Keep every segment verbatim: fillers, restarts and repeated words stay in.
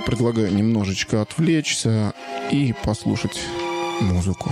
предлагаю немножечко отвлечься и послушать музыку.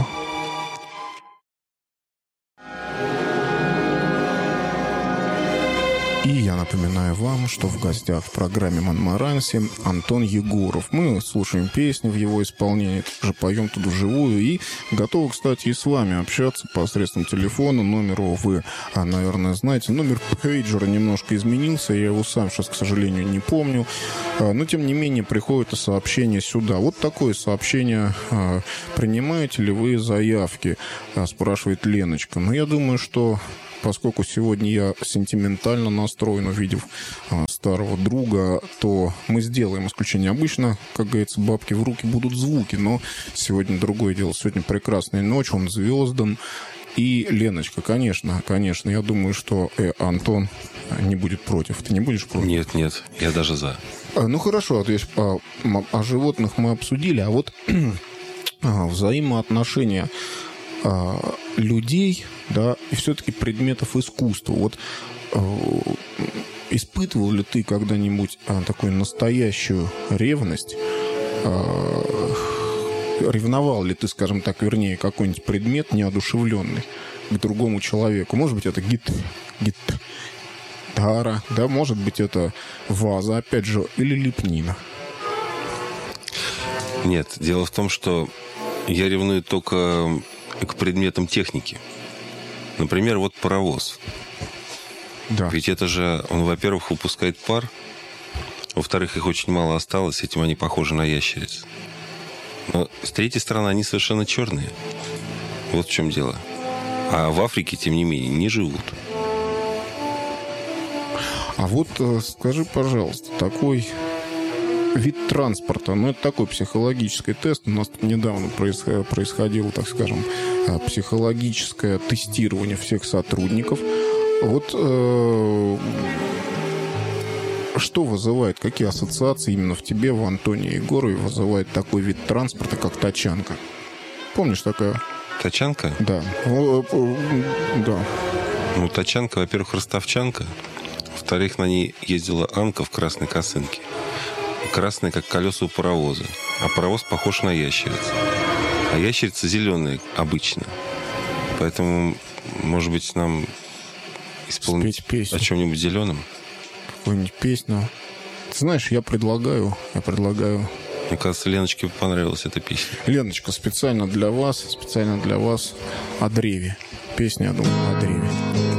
И я напоминаю вам, что в гостях в программе «Монмаранси» Антон Егоров. Мы слушаем песни в его исполнении, также поем тут вживую. И готовы, кстати, и с вами общаться посредством телефона. Номер вы, наверное, знаете. Номер пейджера немножко изменился. Я его сам сейчас, к сожалению, не помню. Но, тем не менее, приходит сообщение сюда. Вот такое сообщение. Принимаете ли вы заявки? Спрашивает Леночка. Но я думаю, что... Поскольку сегодня я сентиментально настроен, увидев а, старого друга, то мы сделаем исключение. Обычно, как говорится, бабки в руки будут звуки, но сегодня другое дело. Сегодня прекрасная ночь, он звездан. И Леночка, конечно, конечно, я думаю, что э, Антон не будет против. Ты не будешь против? Нет, нет, я даже за. А, ну хорошо, а то есть о, о животных мы обсудили, а вот а, взаимоотношения а, людей... Да, и все-таки предметов искусства. Вот э, испытывал ли ты когда-нибудь э, такую настоящую ревность? Э, ревновал ли ты, скажем так, вернее, какой-нибудь предмет неодушевленный к другому человеку? Может быть, это гит, гитара, да, может быть, это ваза, опять же, или лепнина? Нет, дело в том, что я ревную только к предметам техники. Например, вот паровоз. Да. Ведь это же, он, во-первых, выпускает пар, во-вторых, их очень мало осталось, этим они похожи на ящериц. Но с третьей стороны, они совершенно черные. Вот в чем дело. А в Африке, тем не менее, не живут. А вот скажи, пожалуйста, такой вид транспорта, ну, это такой психологический тест. У нас тут недавно происходило, так скажем, психологическое тестирование всех сотрудников. Вот э, что вызывает, какие ассоциации именно в тебе, в Антоне Егорове, вызывает такой вид транспорта, как тачанка? Помнишь такая? Тачанка? Да. Да. Ну, тачанка, во-первых, ростовчанка. Во-вторых, на ней ездила Анка в красной косынке. Красная, как колеса у паровоза. А паровоз похож на ящерицу. А ящерица зеленая обычно. Поэтому, может быть, нам исполнить о чем-нибудь зеленом? Какую-нибудь песню. Ты знаешь, я предлагаю, я предлагаю... Мне кажется, Леночке понравилась эта песня. Леночка, специально для вас, специально для вас о древе. Песня, я думаю, о древе.